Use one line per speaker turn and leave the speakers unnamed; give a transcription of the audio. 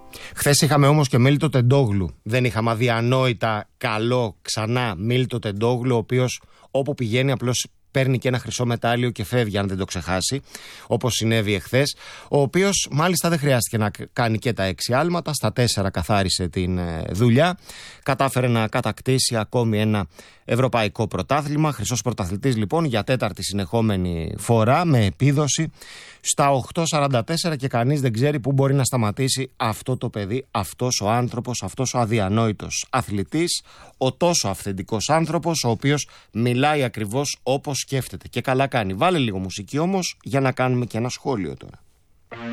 Χθες είχαμε όμως και Μίλτο Τεντόγλου. Δεν είχαμε αδιανόητα καλό ξανά Μίλτο Τεντόγλου, ο οποίος όπου πηγαίνει απλώς παίρνει και ένα χρυσό μετάλλιο και φεύγει, αν δεν το ξεχάσει, όπως συνέβη εχθές. Ο οποίος μάλιστα δεν χρειάστηκε να κάνει και τα 6 άλματα, στα 4 καθάρισε την δουλειά. Κατάφερε να κατακτήσει ακόμη ένα ευρωπαϊκό πρωτάθλημα. Χρυσός πρωταθλητής λοιπόν για 4η συνεχόμενη φορά, με επίδοση στα 8.44, και κανείς δεν ξέρει πού μπορεί να σταματήσει αυτό το παιδί, αυτός ο άνθρωπος, αυτός ο αδιανόητος αθλητής, ο τόσο αυθεντικός άνθρωπος, ο οποίος μιλάει ακριβώς όπως σκέφτεται. Και καλά κάνει. Βάλε λίγο μουσική όμως για να κάνουμε και ένα σχόλιο τώρα.